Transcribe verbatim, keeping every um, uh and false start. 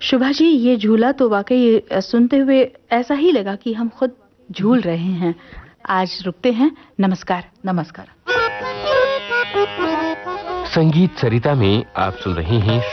शुभा जी, ये झूला तो वाकई सुनते हुए ऐसा ही लगा कि हम खुद झूल रहे हैं। आज रुकते हैं। नमस्कार। नमस्कार। संगीत सरिता में आप सुन रहे हैं